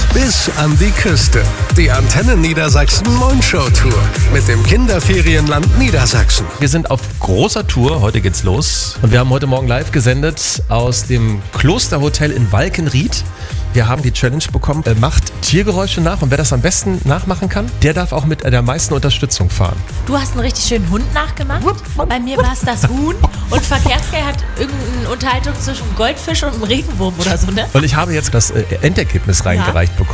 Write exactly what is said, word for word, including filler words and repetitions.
bis an die Küste. Die Antenne Niedersachsen Mondshow Tour mit dem Kinderferienland Niedersachsen. Wir sind auf großer Tour, heute geht's los. Und wir haben heute Morgen live gesendet aus dem Klosterhotel in Walkenried. Wir haben die Challenge bekommen, äh, macht Tiergeräusche nach und wer das am besten nachmachen kann, der darf auch mit der meisten Unterstützung fahren. Du hast einen richtig schönen Hund nachgemacht. Bei mir war es das Huhn. Und Verkehrsgeld hat irgendeine Unterhaltung zwischen einem Goldfisch und einem Regenwurm oder so, ne? Und ich habe jetzt das äh, Endergebnis reingereicht bekommen.